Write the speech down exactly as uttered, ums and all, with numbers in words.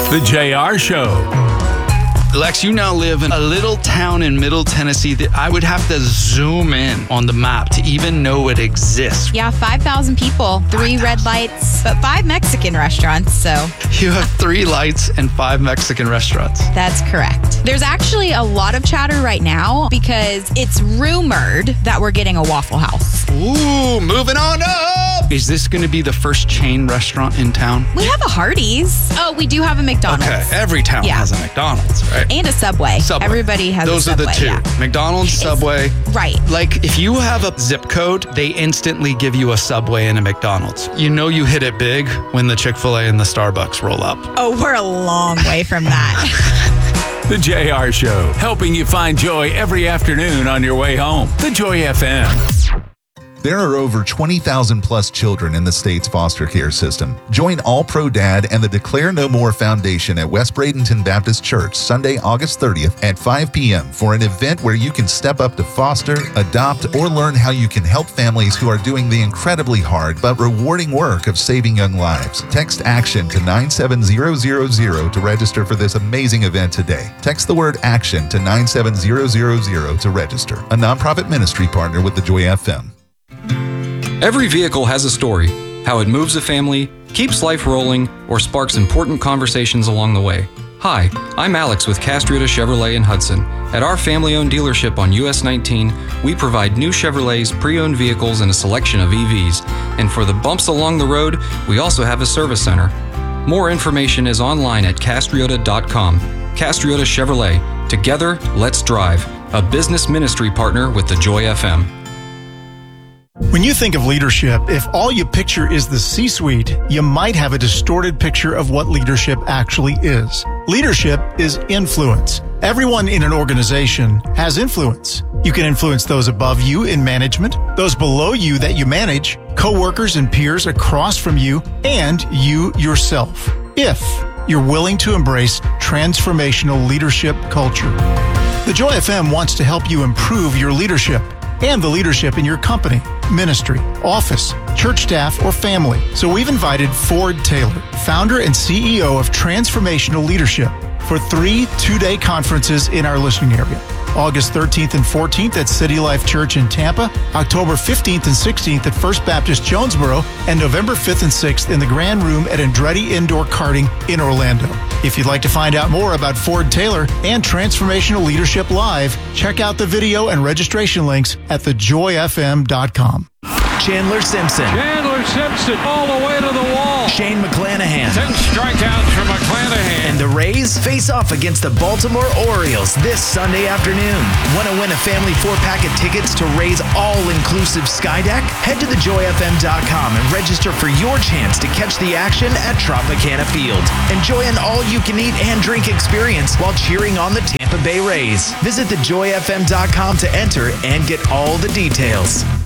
The J R Show. Lex, you now live in a little town in Middle Tennessee that I would have to zoom in on the map to even know it exists. Yeah, five thousand people, three red lights, but five Mexican restaurants, so. You have three lights and five Mexican restaurants. That's correct. There's actually a lot of chatter right now because it's rumored that we're getting a Waffle House. Ooh, moving on up. Is this going to be the first chain restaurant in town? We have a Hardee's. Oh, we do have a McDonald's. Okay, every town Yeah. has a McDonald's, right? And a Subway. Subway. Everybody has Those a Subway. are the two. Yeah. McDonald's, It's- Subway. Right. Like, if you have a zip code, they instantly give you a Subway and a McDonald's. You know you hit it big when the Chick-fil-A and the Starbucks roll up. Oh, we're a long way from that. The J R Show, helping you find joy every afternoon on your way home. The Joy F M. There are over twenty thousand plus children in the state's foster care system. Join All Pro Dad and the Declare No More Foundation at West Bradenton Baptist Church Sunday, August thirtieth at five p.m. for an event where you can step up to foster, adopt, or learn how you can help families who are doing the incredibly hard but rewarding work of saving young lives. Text ACTION to nine seven zero zero zero to register for this amazing event today. Text the word ACTION to nine seven zero zero zero to register. A nonprofit ministry partner with the Joy F M. Every vehicle has a story, how it moves a family, keeps life rolling, or sparks important conversations along the way. Hi, I'm Alex with Castriota Chevrolet in Hudson. At our family-owned dealership on U S nineteen, we provide new Chevrolets, pre-owned vehicles, and a selection of E Vs. And for the bumps along the road, we also have a service center. More information is online at castriota dot com. Castriota Chevrolet. Together, let's drive. A business ministry partner with the Joy F M. When you think of leadership, if all you picture is the C-suite, you might have a distorted picture of what leadership actually is. Leadership is influence. Everyone in an organization has influence. You can influence those above you in management, those below you that you manage, coworkers and peers across from you, and you yourself, if you're willing to embrace transformational leadership culture. The Joy F M wants to help you improve your leadership and the leadership in your company, ministry, office, church staff, or family. So we've invited Ford Taylor, founder and C E O of Transformational Leadership, for three two-day conferences in our listening area. August thirteenth and fourteenth at City Life Church in Tampa, October fifteenth and sixteenth at First Baptist Jonesboro, and November fifth and sixth in the Grand Room at Andretti Indoor Karting in Orlando. If you'd like to find out more about Ford Taylor and Transformational Leadership Live, check out the video and registration links at the joy f m dot com. Chandler Simpson. Chandler Simpson all the way to the wall. Shane McClanahan. Ten strikeouts for McClanahan. And the Rays face off against the Baltimore Orioles this Sunday afternoon. Want to win a family four-pack of tickets to Rays all-inclusive Skydeck? Head to the joy f m dot com and register for your chance to catch the action at Tropicana Field. Enjoy an all-you-can-eat and drink experience while cheering on the Tampa Bay Rays. Visit the joy f m dot com to enter and get all the details.